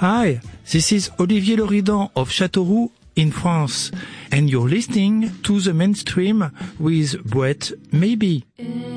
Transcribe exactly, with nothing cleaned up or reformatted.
Hi, this is Olivier Loridan of Châteauroux in France, and you're listening to The Mainstream with Bouette Maybe.